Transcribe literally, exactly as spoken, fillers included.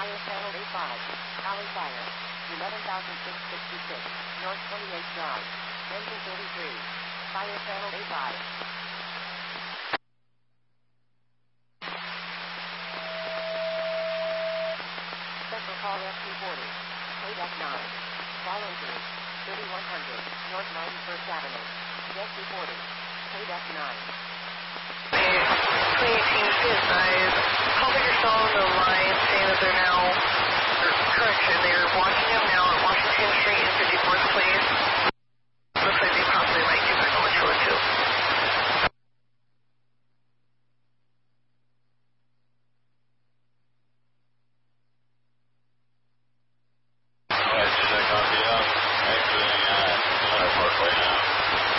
Fire Channel A five. Alley Fire. eleven thousand six hundred sixty-six. North twenty-eighth Drive. Engine thirty-three. Fire Channel A five. Central Call S two forty. Code F nine. Volunteers. thirty-one hundred. North ninety-first Avenue. Jet two forty. Code F nine. twenty eighteen C S Is. Call that you're still on the line saying that they're now, or correction, they're blocking them now at Washington Street and fifty-fourth Place.